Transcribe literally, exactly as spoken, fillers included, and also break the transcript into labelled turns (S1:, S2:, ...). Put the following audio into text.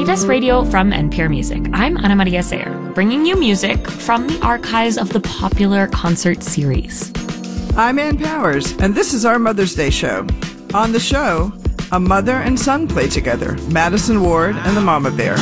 S1: Sonidas Radio from N P R Music. I'm Ana Maria Sayer, bringing you music from the archives of the popular concert series.
S2: I'm Ann Powers, and this is our Mother's Day show. On the show, a mother and son play together, Madison Ward and the Mama Bear.